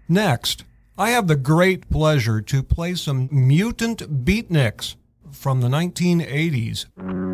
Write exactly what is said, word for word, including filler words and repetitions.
Next, I have the great pleasure to play some Mutant Beatniks from the nineteen eighties.